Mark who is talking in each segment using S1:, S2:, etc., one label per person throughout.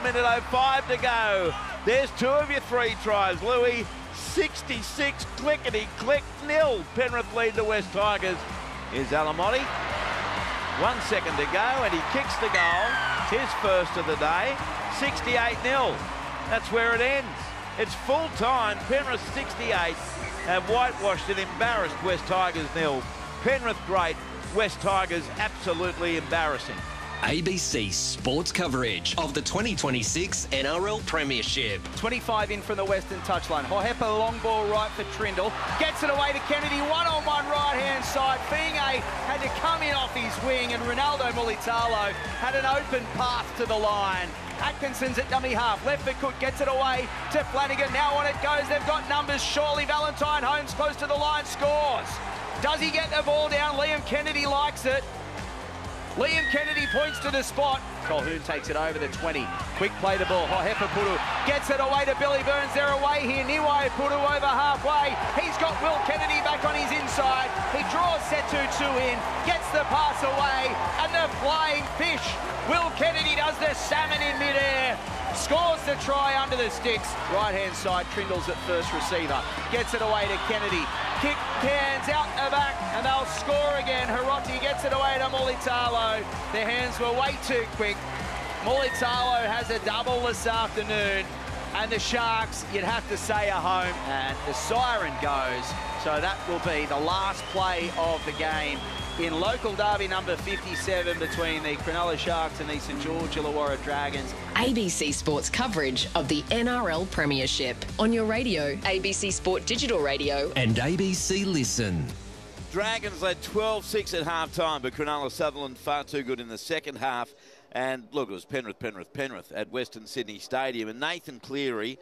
S1: 1:05 to go. There's 2 of your 3 tries. Louis, 66, clickety-click, nil. Penrith lead the West Tigers. Here's Alamotti. 1 second to go, and he kicks the goal. It's his first of the day. 68-0. That's where it ends. It's full time. Penrith 68 have whitewashed an embarrassed West Tigers nil. Penrith great, West Tigers absolutely embarrassing.
S2: ABC Sports coverage of the 2026 NRL Premiership.
S3: 25 in from the western touchline. Hohepa long ball right for Trindle. Gets it away to Kennedy. One-on-one right-hand side. Finge had to come in off his wing, and Ronaldo Mulitalo had an open path to the line. Atkinson's at dummy half. Left for Cook. Gets it away to Flanagan. Now on it goes. They've got numbers. Surely Valentine Holmes close to the line. Scores. Does he get the ball down? Liam Kennedy likes it. Liam Kennedy points to the spot. Colquhoun takes it over the 20. Quick play the ball. Hohepa Puru gets it away to Billy Burns. They're away here. Niwai Puru over halfway. He's got Will Kennedy back on his inside. He draws Setu 2 in. Gets the pass away. And the flying fish. Will Kennedy does the salmon in midair. Scores the try under the sticks. Right-hand side, Trindle's at first receiver. Gets it away to Kennedy. Kick hands out the back, and they'll score again. Hiroti gets it away to Mulitalo. Their hands were way too quick. Mulitalo has a double this afternoon, and the Sharks, you'd have to say, are home. And the siren goes, so that will be the last play of the game in local derby number 57 between the Cronulla Sharks and the St George Illawarra Dragons.
S4: ABC Sports coverage of the NRL Premiership on your radio, ABC Sport Digital Radio
S2: and ABC Listen.
S1: Dragons led 12-6 at half-time, but Cronulla Sutherland far too good in the second half. And look, it was Penrith at Western Sydney Stadium. And Nathan Cleary,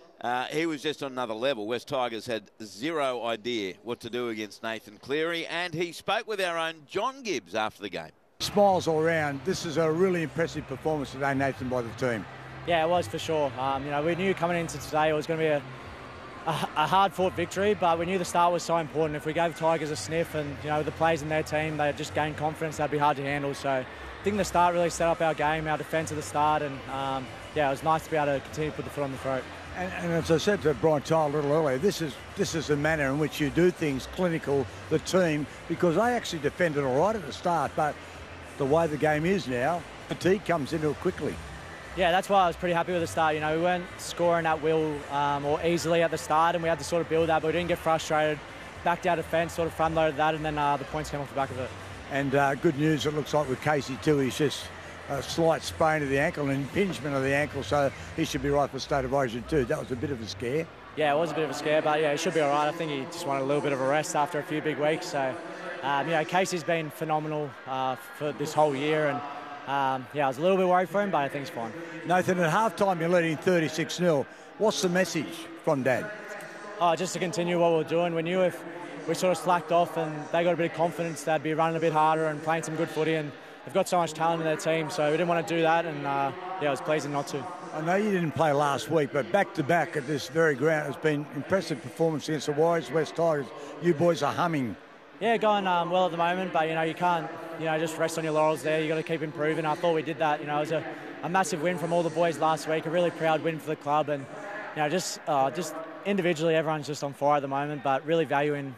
S1: he was just on another level. West Tigers had zero idea what to do against Nathan Cleary, and he spoke with our own John Gibbs after the game.
S5: Smiles all round. This is a really impressive performance today, Nathan, by the team.
S6: Yeah, it was for sure. We knew coming into today it was going to be a hard-fought victory, but we knew the start was so important. If we gave the Tigers a sniff and, the players in their team, they just gained confidence, that'd be hard to handle. So I think the start really set up our game, our defence at the start, and, it was nice to be able to continue to put the foot on the throat.
S5: And as I said to Brian Tyle a little earlier, this is the manner in which you do things, clinical, the team, because they actually defended all right at the start, but the way the game is now, fatigue comes into it quickly.
S6: Yeah, that's why I was pretty happy with the start. We weren't scoring at will or easily at the start, and we had to sort of build that, but we didn't get frustrated. Backed our defence, sort of front-loaded that, and then the points came off the back of it. And
S5: good news, it looks like with Casey too, he's just a slight sprain of the ankle, an impingement of the ankle, so he should be right for State of Origin too. That was a bit of a scare. Yeah, it was a bit of a scare, but he should be all right. I think he just wanted a little bit of a rest after a few big weeks. So, Casey's been phenomenal for this whole year, and I was a little bit worried for him, but I think he's fine. Nathan, at half-time you're leading 36-0. What's the message from Dad?
S6: Just to continue what we're doing. We knew if we sort of slacked off and they got a bit of confidence, they'd be running a bit harder and playing some good footy, and they've got so much talent in their team, so we didn't want to do that, and it was pleasing not to.
S5: I know you didn't play last week, but back-to-back at this very ground has been impressive performance against the Warriors, West Tigers. You boys are humming.
S6: Yeah, going well at the moment, but, you can't, just rest on your laurels there. You've got to keep improving. I thought we did that. It was a massive win from all the boys last week, a really proud win for the club, and, just individually everyone's just on fire at the moment, but really valuing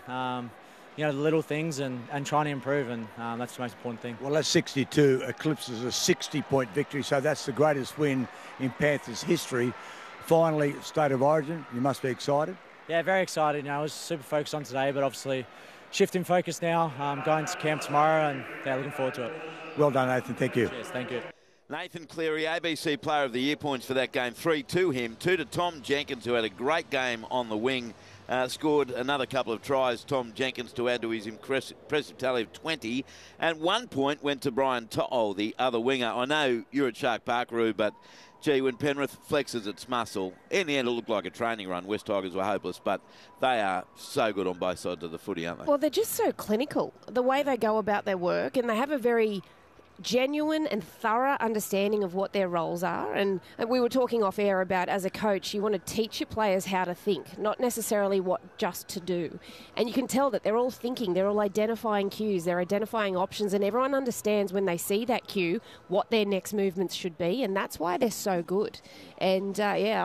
S6: the little things and trying to improve, and that's the most important thing.
S5: Well, that's 62 eclipses a 60-point victory, so that's the greatest win in Panthers history. Finally, State of Origin, you must be excited.
S6: Yeah, very excited. I was super focused on today, but obviously shifting focus now, going to camp tomorrow, and looking forward to it.
S5: Well done, Nathan. Thank you.
S6: Cheers, thank you.
S1: Nathan Cleary, ABC Player of the Year points for that game. 3 to him, 2 to Tom Jenkins, who had a great game on the wing. Scored another couple of tries, Tom Jenkins, to add to his impressive tally of 20. And 1 point went to Brian To'o, the other winger. I know you're at Shark Park, Roo, but, gee, when Penrith flexes its muscle, in the end it looked like a training run. West Tigers were hopeless, but they are so good on both sides of the footy, aren't they?
S7: Well, they're just so clinical, the way they go about their work, and they have a very genuine and thorough understanding of what their roles are. And we were talking off air about, as a coach, you want to teach your players how to think, not necessarily what just to do. And you can tell that they're all thinking, they're all identifying cues, they're identifying options, and everyone understands when they see that cue what their next movements should be, and that's why they're so good. And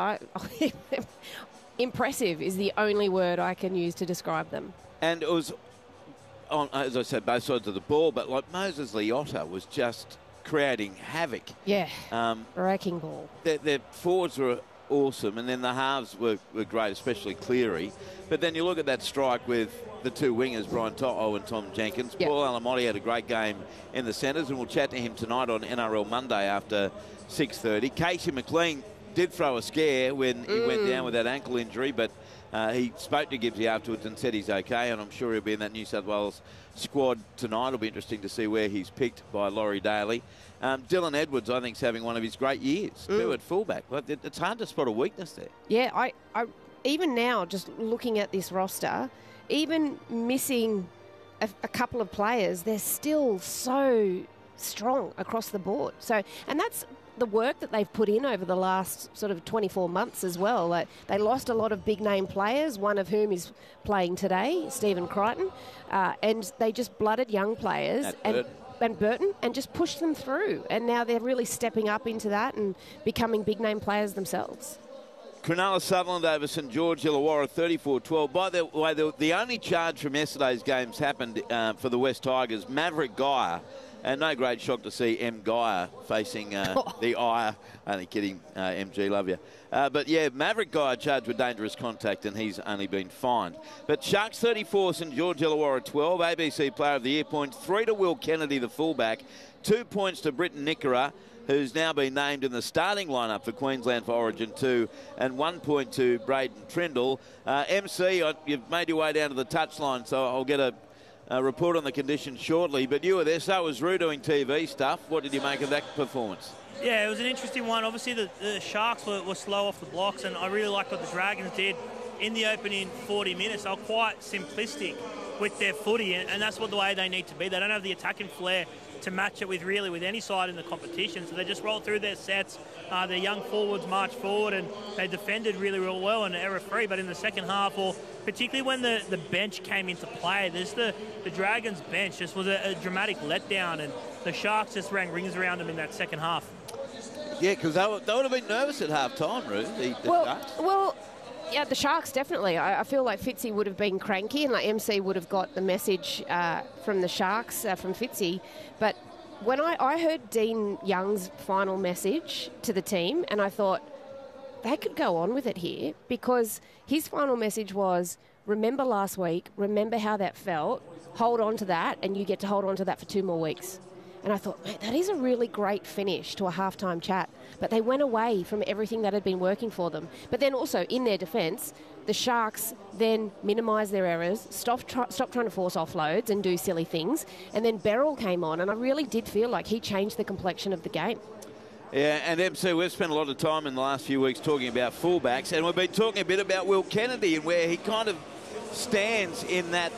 S7: impressive is the only word I can use to describe them. And it was,
S1: as I said, both sides of the ball, but like Moses Leota was just creating havoc.
S7: Yeah, wrecking ball.
S1: Their forwards were awesome, and then the halves were great, especially Cleary. But then you look at that strike with the two wingers, Brian To'o and Tom Jenkins. Yep. Paul Alamotti had a great game in the centres, and we'll chat to him tonight on NRL Monday after 6:30. Casey McLean did throw a scare when he went down with that ankle injury, but he spoke to Gibbsy afterwards and said he's okay, and I'm sure he'll be in that New South Wales squad tonight. It'll be interesting to see where he's picked by Laurie Daly. Dylan Edwards, I think, is having one of his great years, too, at fullback. It's hard to spot a weakness there.
S7: Yeah, I even now, just looking at this roster, even missing a couple of players, they're still so strong across the board. So, and that's the work that they've put in over the last sort of 24 months as well. Like, they lost a lot of big name players, one of whom is playing today, Stephen Crichton, and they just blooded young players and Burton and just pushed them through. And now they're really stepping up into that and becoming big name players themselves.
S1: Cronulla Sutherland over St George Illawarra 34-12. By the way, the only charge from yesterday's games happened for the West Tigers. Maverick Geyer, and no great shock to see M. Geyer facing the ire. Only kidding, MG, love you. But yeah, Maverick Geyer charged with dangerous contact, and he's only been fined. But Sharks 34, St George Illawarra 12. ABC Player of the Year points, 3 to Will Kennedy, the fullback, 2 points to Britton Nickera, who's now been named in the starting lineup for Queensland for Origin 2, and 1 point to Braden Trindle. MC, you've made your way down to the touchline, so I'll get a report on the conditions shortly. But you were there, so was Roo doing TV stuff. What did you make of that performance?
S8: Yeah, it was an interesting one. Obviously, the Sharks were slow off the blocks, and I really liked what the Dragons did in the opening 40 minutes. They were quite simplistic with their footy, and that's what the way they need to be. They don't have the attacking flair to match it with any side in the competition. So they just rolled through their sets. Their young forwards marched forward, and they defended really, real well and error-free. But in the second half, or particularly when the bench came into play, the Dragons bench just was a dramatic letdown, and the Sharks just rang rings around them in that second half.
S1: Yeah, because they would have been nervous at half-time, Ruth, the Sharks.
S7: Well, yeah, the Sharks definitely. I feel like Fitzy would have been cranky, and like MC would have got the message from the Sharks, from Fitzy. But when I heard Dean Young's final message to the team, and I thought they could go on with it here, because his final message was, remember last week, remember how that felt, hold on to that, and you get to hold on to that for 2 more weeks. And I thought, mate, that is a really great finish to a halftime chat. But they went away from everything that had been working for them. But then also, in their defence, the Sharks then minimised their errors, stopped trying to force offloads and do silly things. And then Beryl came on, and I really did feel like he changed the complexion of the game.
S1: Yeah, and MC, we've spent a lot of time in the last few weeks talking about fullbacks, and we've been talking a bit about Will Kennedy and where he kind of stands in that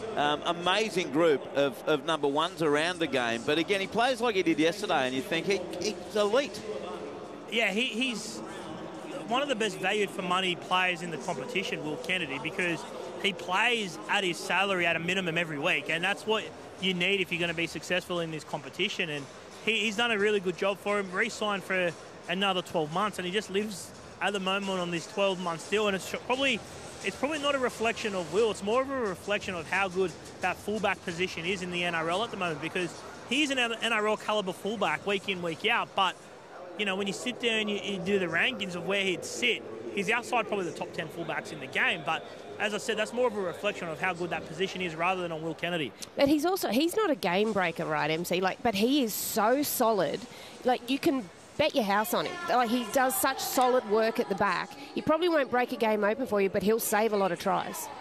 S1: amazing group of number ones around the game. But again, he plays like he did yesterday, and you think he's elite.
S8: Yeah, he's one of the best valued for money players in the competition, Will Kennedy, because he plays at his salary at a minimum every week, and that's what you need if you're going to be successful in this competition. And he's done a really good job for him, re-signed for another 12 months, and he just lives at the moment on this 12-month deal, and it's probably not a reflection of Will. It's more of a reflection of how good that fullback position is in the NRL at the moment, because he's an NRL caliber fullback week in, week out. But, you know, when you sit there and you do the rankings of where he'd sit, he's outside probably the top 10 fullbacks in the game. But as I said, that's more of a reflection of how good that position is rather than on Will Kennedy.
S7: But he's not a game breaker, right, MC? But he is so solid. You can bet your house on him. He does such solid work at the back. He probably won't break a game open for you, but he'll save a lot of tries.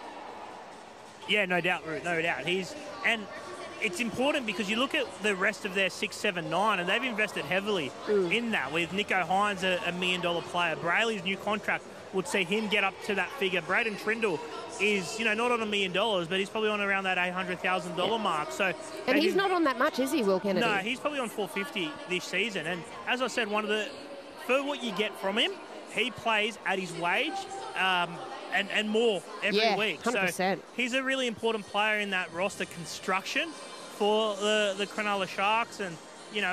S8: Yeah, no doubt, Ruth, no doubt. And it's important because you look at the rest of their 6, 7, 9, and they've invested heavily in that, with Nicho Hynes, a $1 million player. Brayley's new contract, would see him get up to that figure. Braden Trindle is, not on $1 million, but he's probably on around that $800,000 mark. So,
S7: and he's not on that much, is he, Will Kennedy?
S8: No, he's probably on $450 this season. And as I said, for what you get from him, he plays at his wage and more every week.
S7: 100%.
S8: So he's a really important player in that roster construction for the Cronulla Sharks. And,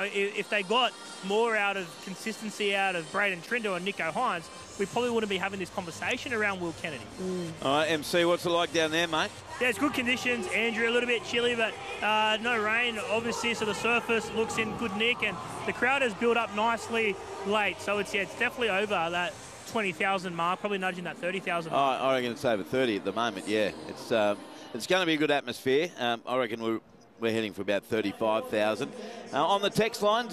S8: if they got more out of consistency out of Braden Trindle and Nico Hines, we probably wouldn't be having this conversation around Will Kennedy.
S1: All right, MC, what's it like down there, mate?
S8: Yeah, it's good conditions. Andrew, a little bit chilly, but no rain, obviously, so the surface looks in good nick, and the crowd has built up nicely late. So it's definitely over that 20,000 mark, probably nudging that 30,000 mark.
S1: I reckon it's over 30 at the moment, yeah. It's going to be a good atmosphere. I reckon we're heading for about 35,000. On the text line,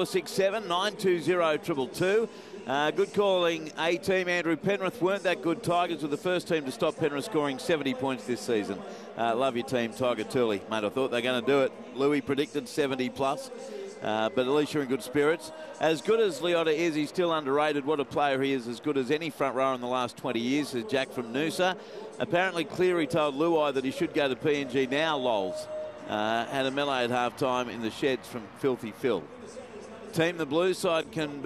S1: 0467 920 222. Good calling, A-team. Andrew, Penrith weren't that good. Tigers were the first team to stop Penrith scoring 70 points this season. Love your team, Tiger Turley. Mate, I thought they were going to do it. Louis predicted 70 plus. But at least you're in good spirits. As good as Leota is, he's still underrated. What a player he is, as good as any front rower in the last 20 years, says Jack from Noosa. Apparently Cleary told Luai that he should go to PNG now, lols. Had a melee at half-time in the sheds from Filthy Phil. Team, the Blues side can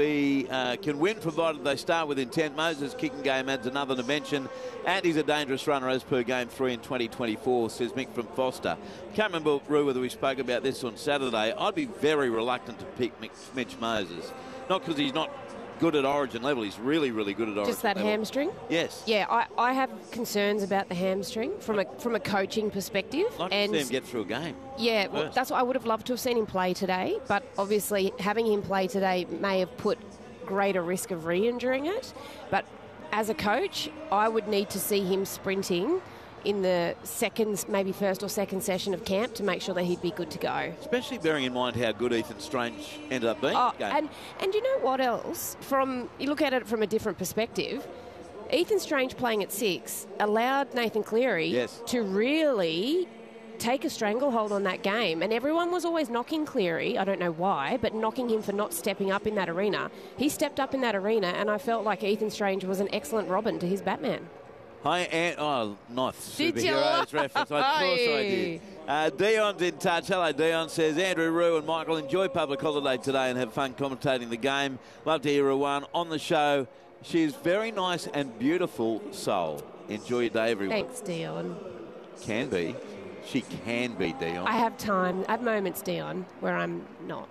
S1: win provided they start with intent. Moses' kicking game adds another dimension, and he's a dangerous runner as per game 3 in 2024, says Mick from Foster. Can't remember, Roo, whether we spoke about this on Saturday. I'd be very reluctant to pick Mitch Moses. Not because he's not good at Origin level. He's really, really good at Origin level.
S7: Just that hamstring?
S1: Yes.
S7: Yeah, I have concerns about the hamstring from a coaching perspective.
S1: I'd like to see him get through a game.
S7: Yeah, well, that's what I would have loved to have seen him play today, but obviously having him play today may have put greater risk of re-injuring it. But as a coach, I would need to see him sprinting in the maybe first or second session of camp to make sure that he'd be good to go.
S1: Especially bearing in mind how good Ethan Strange ended up being.
S7: And you know what else? You look at it from a different perspective. Ethan Strange playing at 6 allowed Nathan Cleary to really take a stranglehold on that game. And everyone was always knocking Cleary, I don't know why, but knocking him for not stepping up in that arena. He stepped up in that arena, and I felt like Ethan Strange was an excellent Robin to his Batman.
S1: Hi, nice
S7: superheroes
S1: reference. Of course I did. Dion's in touch. Hello, Dion. Says, Andrew, Roo and Michael, enjoy public holiday today and have fun commentating the game. Love to hear Ruwan on the show. She's very nice and beautiful soul. Enjoy your day, everyone.
S7: Thanks, Dion.
S1: Can be. She can be, Dion.
S7: I have time. I have moments, Dion, where I'm not.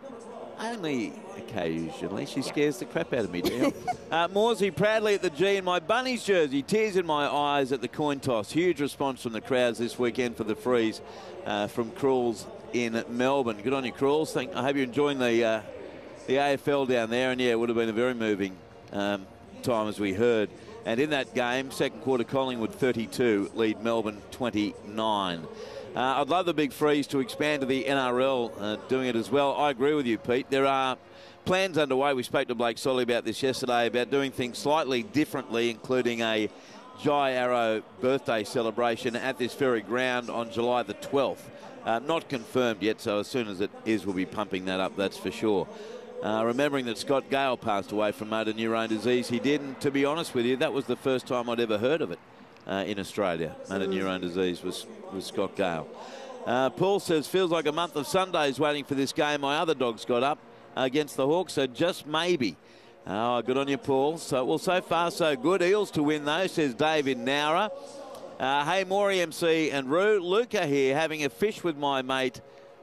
S1: Only occasionally. She scares the crap out of me, Dion. Morsey proudly at the G in my Bunnies jersey. Tears in my eyes at the coin toss. Huge response from the crowds this weekend for the Freeze from Crawls in Melbourne. Good on you, Crawls. I hope you're enjoying the AFL down there. And, yeah, it would have been a very moving time, as we heard. And in that game, second quarter, Collingwood 32, lead Melbourne 29. I'd love the Big Freeze to expand to the NRL doing it as well. I agree with you, Pete. There are plans underway. We spoke to Blake Solly about this yesterday, about doing things slightly differently, including a Jai Arrow birthday celebration at this very ground on July the 12th. Not confirmed yet, so as soon as it is, we'll be pumping that up, that's for sure. Remembering that Scott Gale passed away from motor neurone disease, he did, and to be honest with you, that was the first time I'd ever heard of it in Australia. Motor neurone disease was Scott Gale. Paul says, feels like a month of Sundays waiting for this game. My other dogs got up against the Hawks, so just maybe. Oh, good on you, Paul. So far, so good. Eels to win, though, says Dave in Nowra. Hey, Maury, MC and Roo. Luca here having a fish with my mate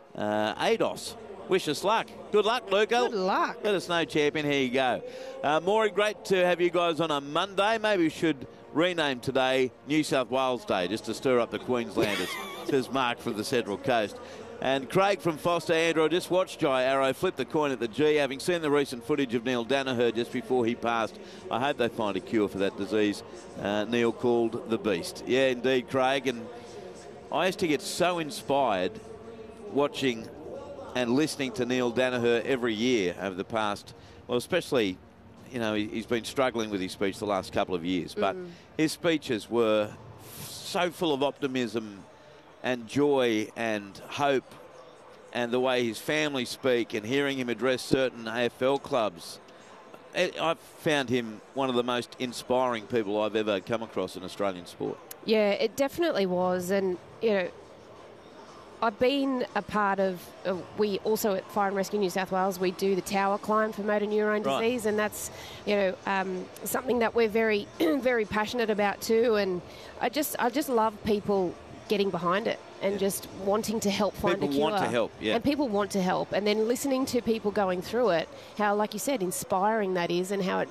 S1: Ados. Wish us luck. Good luck, Luca.
S7: Good luck.
S1: Let us know, champion. Here you go. Maury, great to have you guys on a Monday. Maybe we should rename today New South Wales Day just to stir up the Queenslanders, says Mark from the Central Coast. And Craig from Foster, Andrew, I just watched Jai Arrow flip the coin at the G. Having seen the recent footage of Neil Danaher just before he passed, I hope they find a cure for that disease. Neil called the Beast. Yeah, indeed, Craig. And I used to get so inspired watching and listening to Neil Danaher every year over the past, well, especially, you know, he's been struggling with his speech the last couple of years, but his speeches were so full of optimism and joy and hope, and the way his family speak and hearing him address certain AFL clubs, I've found him one of the most inspiring people I've ever come across in Australian sport.
S7: Yeah, it definitely was. And, you know, I've been a part of, we also at Fire and Rescue New South Wales, we do the tower climb for motor neurone disease, and that's, you know, something that we're very, very passionate about too. And I just love people getting behind it and just wanting to help find a cure.
S1: People want to help, yeah.
S7: And people want to help. And then listening to people going through it, how, like you said, inspiring that is, and how it